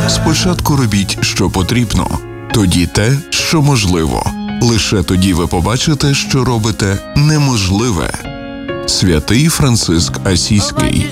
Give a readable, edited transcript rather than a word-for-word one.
Спочатку робіть, що потрібно, тоді те, що можливо. Лише тоді ви побачите, що робите неможливе. Святий Франциск Асійський.